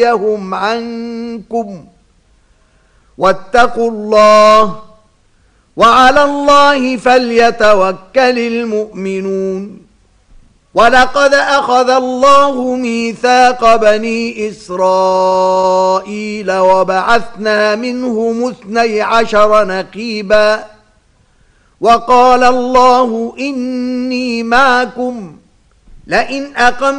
يهم عنكم واتقوا الله وعلى الله فليتوكل المؤمنون ولقد أخذ الله ميثاق بني إسرائيل وبعثنا منهم 12 نقيبا وقال الله إني معكم لئن أقمتم